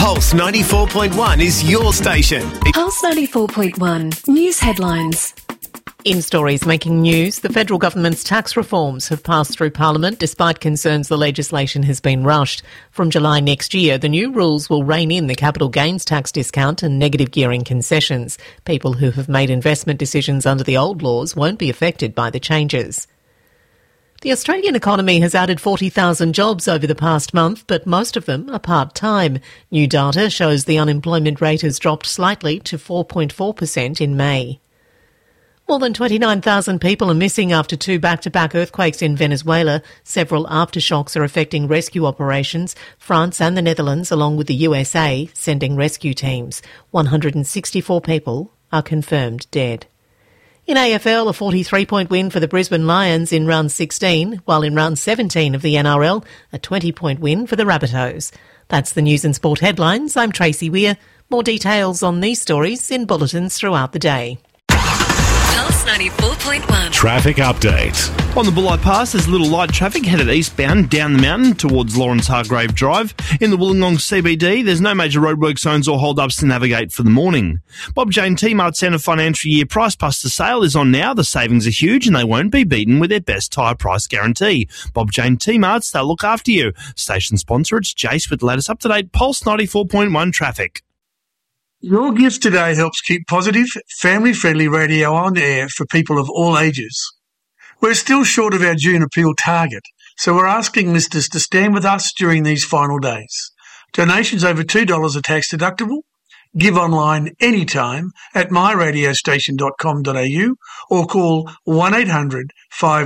Pulse 94.1 is your station. Pulse 94.1 News Headlines. In stories making news, the federal government's tax reforms have passed through Parliament despite concerns the legislation has been rushed. From July next year, the new rules will rein in the capital gains tax discount and negative gearing concessions. People who have made investment decisions under the old laws won't be affected by the changes. The Australian economy has added 40,000 jobs over the past month, but most of them are part-time. New data shows the unemployment rate has dropped slightly to 4.4% in May. More than 29,000 people are missing after two back-to-back earthquakes in Venezuela. Several aftershocks are affecting rescue operations. France and the Netherlands, along with the USA, sending rescue teams. 164 people are confirmed dead. In AFL, a 43-point win for the Brisbane Lions in round 16, while in round 17 of the NRL, a 20-point win for the Rabbitohs. That's the news and sport headlines. I'm Tracy Weir. More details on these stories in bulletins throughout the day. Pulse 94.1. Traffic update. On the Bulli Pass, there's little light traffic headed eastbound down the mountain towards Lawrence Hargrave Drive. In the Wollongong CBD, there's no major roadwork zones or hold-ups to navigate for the morning. Bob Jane T-Mart Centre financial year price buster sale is on now. The savings are huge and they won't be beaten with their best tyre price guarantee. Bob Jane T-Marts, they'll look after you. Station sponsor, it's Jace with the latest up-to-date Pulse 94.1 traffic. Your gift today helps keep positive, family-friendly radio on air for people of all ages. We're still short of our June appeal target, so we're asking listeners to stand with us during these final days. Donations over $2 are tax deductible. Give online anytime at myradiostation.com.au or call 1800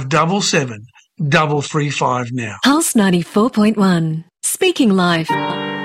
577 335 now. Pulse 94.1. Speaking live.